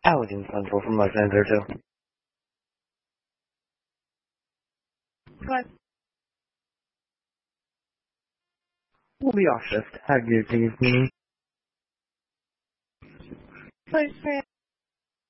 Aladdin Central from my center too. What? We'll be off shift. Have your keys, me. Please,